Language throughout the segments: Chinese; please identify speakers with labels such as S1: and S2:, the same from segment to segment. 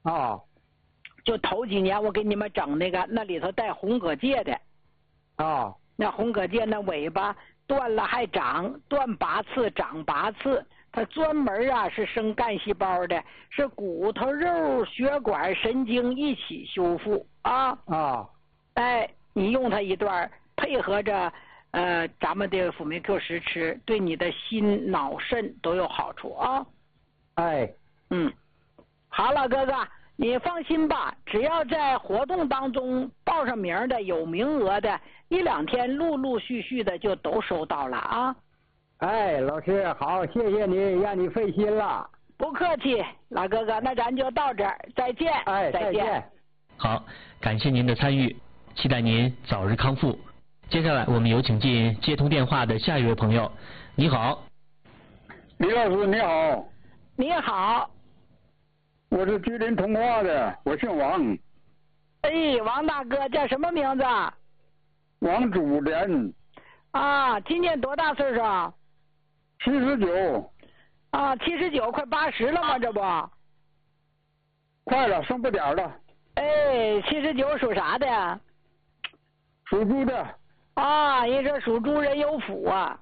S1: 啊，
S2: 就头几年我给你们整那个，那里头带红葛芥的。
S1: 啊，
S2: 那红葛芥那尾巴断了还长，断8次长8次，它专门啊是生干细胞的，是骨头、肉、血管、神经一起修复啊。
S1: 啊，
S2: 哎，你用它一段，配合着咱们的辅酶 Q10吃，对你的心、脑、肾都有好处啊。
S1: 哎，
S2: 好了，哥哥，你放心吧，只要在活动当中报上名的、有名额的，1、2天陆陆续续的就都收到了啊。
S1: 哎，老师好，谢谢你，让你费心了。
S2: 不客气，老哥哥，那咱就到这儿，再见。
S1: 哎，再见。
S3: 好，感谢您的参与，期待您早日康复。接下来我们有请进接通电话的下一位朋友。你好，
S4: 李老师你好。
S2: 你好。
S4: 我是吉林通化的，我姓王。
S2: 哎，王大哥叫什么名字？
S4: 王祖莲。
S2: 啊，今年多大岁数
S4: ？79。
S2: 啊，79，快80了吗？这不？
S4: 快了，剩不点儿了。
S2: 哎，79属啥的？
S4: 属猪的。
S2: 啊，人说属猪人有福啊。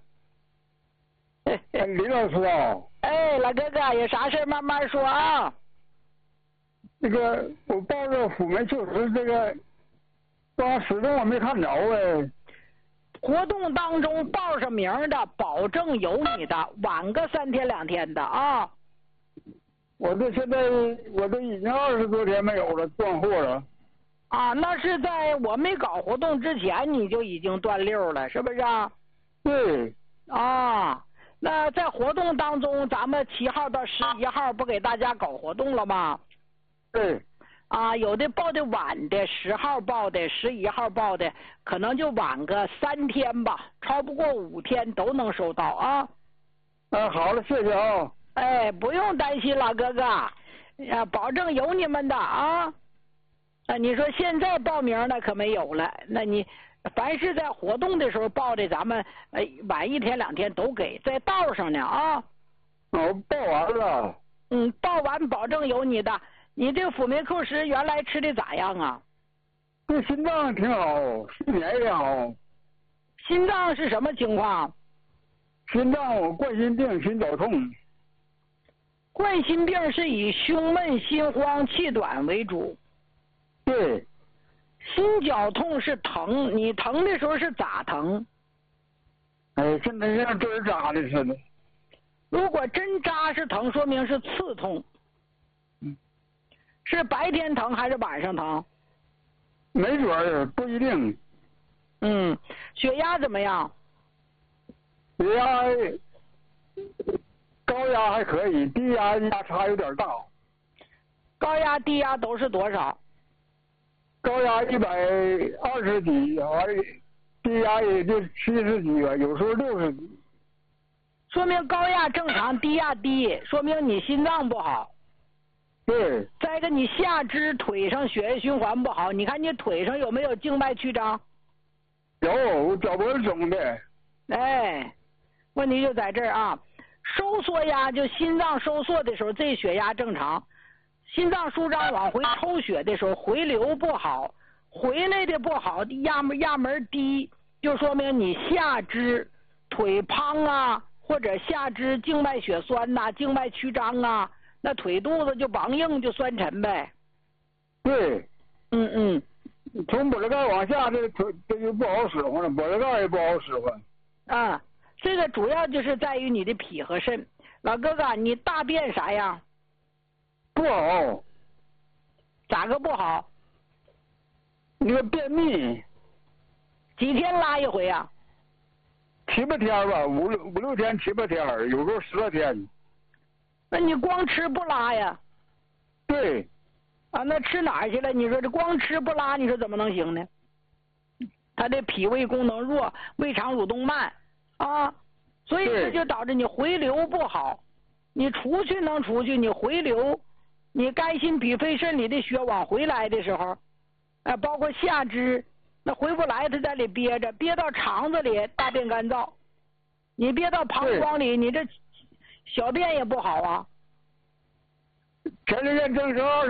S4: 李老师啊。
S2: 哎，老哥哥，有啥事慢慢说啊。
S4: 那个，我报这辅酶Q10这个，始终我没看着哎。
S2: 活动当中报上名的，保证有你的，晚个3天2天的啊。
S4: 我这现在我都已经20多天没有了，断货了。
S2: 啊，那是在我没搞活动之前你就已经断溜了，是不是啊？
S4: 对。
S2: 啊，那在活动当中，咱们7号到11号不给大家搞活动了吗？
S4: 对。
S2: 啊，有的报的晚的，10号报的，11号报的，可能就晚个3天吧，超不过5天都能收到啊。
S4: 好了，谢谢啊。
S2: 哎，不用担心，老哥哥，保证有你们的啊。你说现在报名的可没有了，那你凡是在活动的时候报的，咱们晚1天2天都给，在道上呢啊。
S4: 我报完了。
S2: 报完保证有你的。你这辅酶Q10原来吃的咋样啊？
S4: 对心脏挺好，睡眠也好。
S2: 心脏是什么情况？
S4: 心脏我冠心病、心绞痛。
S2: 冠心病是以胸闷、心慌、气短为主。
S4: 对。
S2: 心绞痛是疼，你疼的时候是咋疼？
S4: 哎，现在像针扎的似的。
S2: 如果针扎是疼，说明是刺痛。是白天疼还是晚上疼？
S4: 没准儿，不一定。
S2: 血压怎么样？
S4: 血压高压还可以，低压差有点大。
S2: 高压低压都是多少？
S4: 高压120几，低压也就70几吧，有时候60几。
S2: 说明高压正常，低压低，说明你心脏不好。
S4: 对。
S2: 再一个，你下肢腿上血液循环不好，你看你腿上有没有静脉曲张？
S4: 有，我脚脖子肿的。
S2: 哎，问题就在这儿啊，收缩压就心脏收缩的时候，这血压正常；心脏舒张往回抽血的时候，回流不好，回来的不好，压门低，就说明你下肢腿滂啊，或者下肢静脉血栓呐、静脉曲张啊。那腿肚子就梆硬，就酸沉呗。
S4: 对。从脖子盖往下，这腿这就不好使唤了，脖子盖也不好使唤。
S2: 这个主要就是在于你的脾和肾。老哥哥，你大便啥样？
S4: 不好。
S2: 咋个不好？
S4: 那个便秘。
S2: 几天拉一回啊
S4: ？7、8天吧，5、6天、7、8天，有时候10多天。
S2: 那你光吃不拉呀？
S4: 对。
S2: 那吃哪儿去了？你说这光吃不拉，你说怎么能行呢？他的脾胃功能弱，胃肠蠕动慢啊，所以这就导致你回流不好。你出去能出去，你回流，你肝心脾肺肾里的血往回来的时候，包括下肢，那回不来，它在里憋着，憋到肠子里，大便干燥。你憋到膀胱里，你这小便也不好啊。
S4: 前2天正是